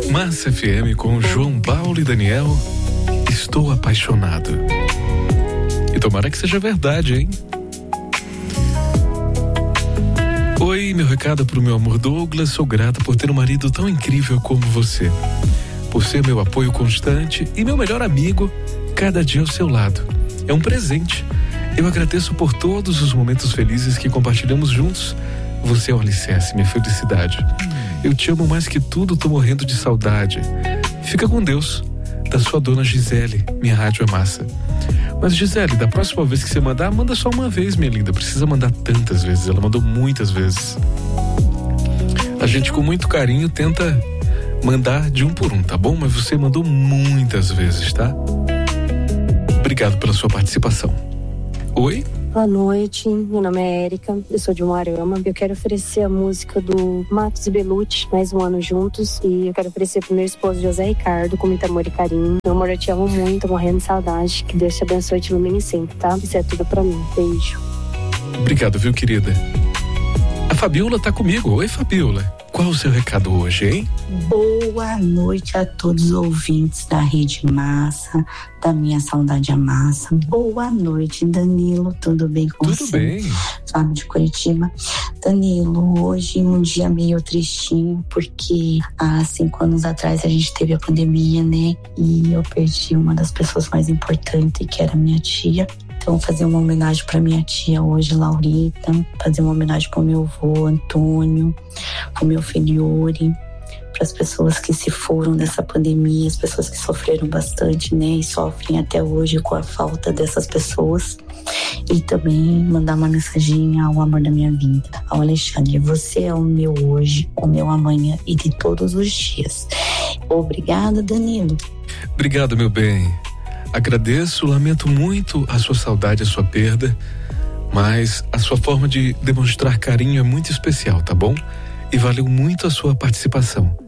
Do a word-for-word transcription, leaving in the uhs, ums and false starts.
Massa F M com João Paulo e Daniel. Estou apaixonado. E tomara que seja verdade, hein? Oi, meu recado pro meu amor Douglas. Sou grata por ter um marido tão incrível como você. Por ser meu apoio constante e meu melhor amigo, cada dia ao seu lado. É um presente. Eu agradeço por todos os momentos felizes que compartilhamos juntos. Você é o alicerce, minha felicidade. Eu te amo mais que tudo, tô morrendo de saudade. Fica com Deus. Da sua dona Gisele, minha rádio é massa. Mas Gisele, da próxima vez que você mandar, manda só uma vez, minha linda. Precisa mandar tantas vezes, ela mandou muitas vezes. A gente com muito carinho tenta mandar de um por um, tá bom? Mas você mandou muitas vezes, tá? Obrigado pela sua participação. Oi? Boa noite, meu nome é Érica, eu sou de Umuarama. Eu quero oferecer a música do Matos e Belucci, Mais um Ano Juntos. E eu quero oferecer pro meu esposo José Ricardo, com muito amor e carinho. Meu amor, eu te amo muito, tô morrendo de saudade. Que Deus te abençoe e te ilumine sempre, tá? Isso é tudo pra mim. Beijo. Obrigado, viu, querida? A Fabiola tá comigo. Oi, Fabiola. Qual o seu recado hoje, hein? Boa noite a todos os ouvintes da Rede Massa, da Minha Saudade é Massa. Boa noite, Danilo. Tudo bem com Tudo você? Tudo bem. Fábio de Curitiba. Danilo, hoje um dia meio tristinho, porque há cinco anos atrás a gente teve a pandemia, né? E eu perdi uma das pessoas mais importantes, que era minha tia. Então, fazer uma homenagem para minha tia hoje, Laurita, fazer uma homenagem para o meu avô, Antônio, para o meu filho Yuri, para as pessoas que se foram nessa pandemia, as pessoas que sofreram bastante, né, e sofrem até hoje com a falta dessas pessoas. E também mandar uma mensagem ao amor da minha vida, ao Alexandre. Você é o meu hoje, o meu amanhã e de todos os dias. Obrigada, Danilo. Obrigado, meu bem. Agradeço, lamento muito a sua saudade, a sua perda, mas a sua forma de demonstrar carinho é muito especial, tá bom? E valeu muito a sua participação.